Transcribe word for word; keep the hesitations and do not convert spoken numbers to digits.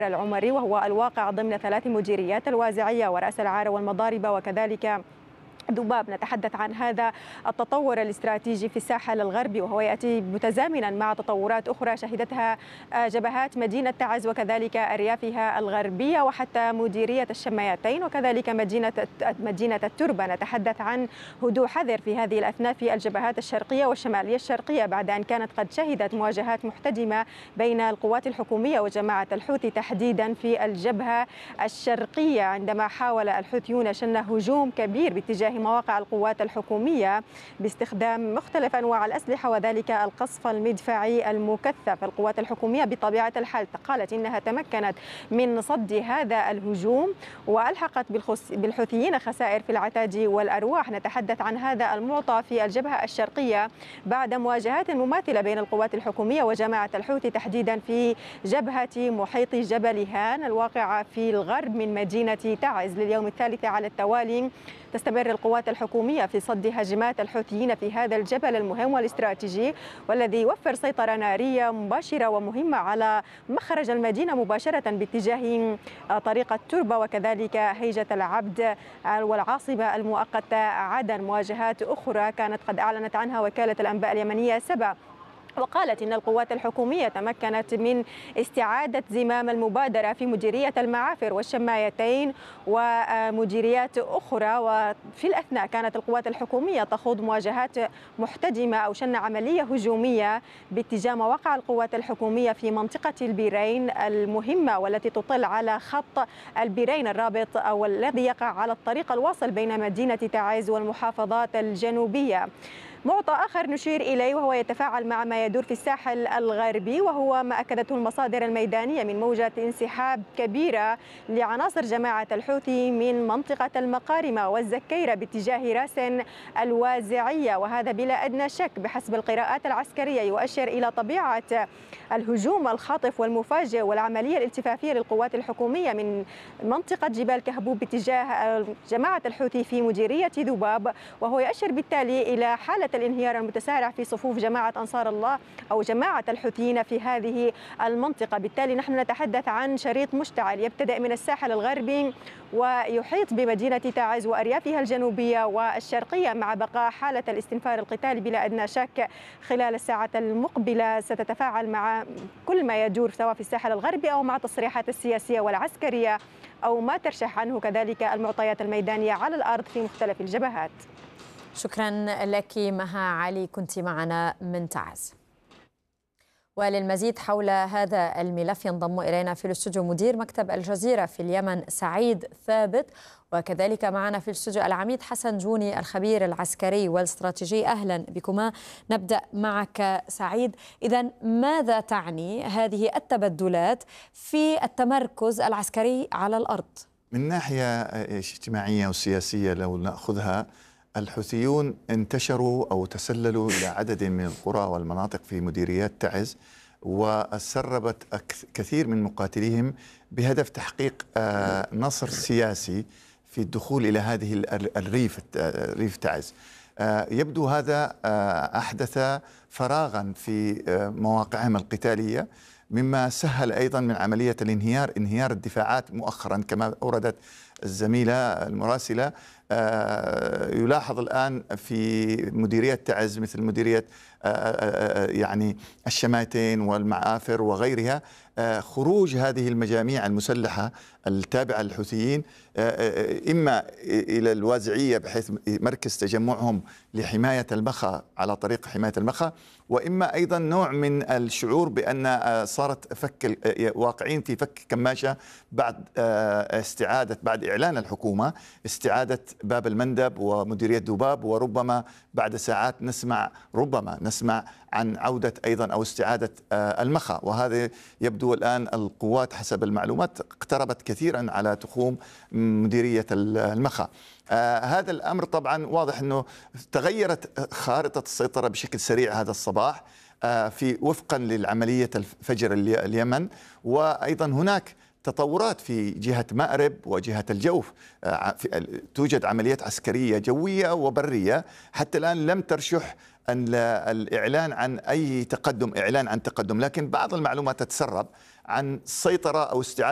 العمري، وهو الواقع ضمن ثلاث مديريات: الوازعية ورأس العارة والمضاربة وكذلك ذباب. نتحدث عن هذا التطور الاستراتيجي في الساحل الغربي، وهو يأتي متزامنا مع تطورات أخرى شهدتها جبهات مدينة تعز وكذلك أريافها الغربية وحتى مديرية الشمايتين وكذلك مدينة مدينة التربة. نتحدث عن هدوء حذر في هذه الأثناء في الجبهات الشرقية والشمالية الشرقية، بعد أن كانت قد شهدت مواجهات محتدمة بين القوات الحكومية وجماعة الحوثي تحديدا في الجبهة الشرقية، عندما حاول الحوثيون شن هجوم كبير باتجاه مواقع القوات الحكومية باستخدام مختلف أنواع الأسلحة وذلك القصف المدفعي المكثف. القوات الحكومية بطبيعة الحال قالت إنها تمكنت من صد هذا الهجوم وألحقت بالحوثيين خسائر في العتاد والأرواح. نتحدث عن هذا المعطى في الجبهة الشرقية بعد مواجهات مماثلة بين القوات الحكومية وجماعة الحوثي تحديدا في جبهة محيط جبل هان الواقعة في الغرب من مدينة تعز. لليوم الثالث على التوالي تستمر القوات الحكومية في صد هجمات الحوثيين في هذا الجبل المهم والاستراتيجي، والذي يوفر سيطرة نارية مباشرة ومهمة على مخرج المدينة مباشرة باتجاه طريق التربة وكذلك هيجة العبد والعاصمة المؤقتة عدن. مواجهات أخرى كانت قد أعلنت عنها وكالة الأنباء اليمنية سبا، وقالت إن القوات الحكومية تمكنت من استعادة زمام المبادرة في مديرية المعافر والشمايتين ومديريات أخرى. وفي الأثناء كانت القوات الحكومية تخوض مواجهات محتدمة أو شن عملية هجومية باتجاه مواقع القوات الحكومية في منطقة البيرين المهمة والتي تطل على خط البيرين الرابط أو الذي يقع على الطريق الواصل بين مدينة تعز والمحافظات الجنوبية. معطى آخر نشير إليه وهو يتفاعل مع ما يدور في الساحل الغربي، وهو ما أكدته المصادر الميدانية من موجة انسحاب كبيرة لعناصر جماعة الحوثي من منطقة المقارمة والزكيرة باتجاه راس الوازعية، وهذا بلا أدنى شك بحسب القراءات العسكرية يؤشر إلى طبيعة الهجوم الخاطف والمفاجئ والعملية الالتفافية للقوات الحكومية من منطقة جبال كهبوب باتجاه جماعة الحوثي في مديرية ذباب، وهو يؤشر بالتالي إلى حالة الانهيار المتسارع في صفوف جماعة أنصار الله أو جماعة الحوثيين في هذه المنطقة. بالتالي نحن نتحدث عن شريط مشتعل يبتدأ من الساحل الغربي ويحيط بمدينة تعز وأريافها الجنوبية والشرقية، مع بقاء حالة الاستنفار القتالي بلا أدنى شك خلال الساعات المقبلة ستتفاعل مع كل ما يدور سواء في الساحل الغربي أو مع التصريحات السياسية والعسكرية أو ما ترشح عنه كذلك المعطيات الميدانية على الأرض في مختلف الجبهات. شكرا لك مها علي، كنت معنا من تعز. وللمزيد حول هذا الملف ينضم إلينا في الاستوديو مدير مكتب الجزيرة في اليمن سعيد ثابت، وكذلك معنا في الاستوديو العميد حسن جوني الخبير العسكري والاستراتيجي. أهلا بكما. نبدأ معك سعيد. إذن ماذا تعني هذه التبدلات في التمركز العسكري على الأرض؟ من ناحية اجتماعية وسياسية لو نأخذها، الحوثيون انتشروا أو تسللوا إلى عدد من القرى والمناطق في مديريات تعز، وسربت كثير من مقاتليهم بهدف تحقيق نصر سياسي في الدخول إلى هذه الريف ريف تعز. يبدو هذا أحدث فراغا في مواقعهم القتالية، مما سهل أيضا من عملية الانهيار انهيار الدفاعات مؤخرا كما أوردت الزميلة المراسلة. يلاحظ الآن في مديرية تعز مثل مديرية يعني الشماتين والمعافر وغيرها خروج هذه المجاميع المسلحة التابعة للحوثيين إما إلى الوازعية بحيث مركز تجمعهم لحماية المخا على طريق حماية المخا، وإما أيضا نوع من الشعور بأن صارت فك واقعين في فك كماشة بعد استعادة بعد إعلان الحكومة استعادة باب المندب ومديرية ذباب، وربما بعد ساعات نسمع ربما نسمع عن عودة أيضا أو استعادة المخا. وهذا يبدو الآن القوات حسب المعلومات اقتربت كثيرا على تخوم مديرية المخا. آه هذا الأمر طبعا واضح أنه تغيرت خارطة السيطرة بشكل سريع هذا الصباح آه في وفقا للعملية الفجر اليمن، وأيضا هناك تطورات في جهة مأرب وجهة الجوف. توجد عمليات عسكرية جوية وبرية، حتى الآن لم ترشح أن الإعلان عن أي تقدم إعلان عن تقدم، لكن بعض المعلومات تتسرب عن سيطرة أو استعادة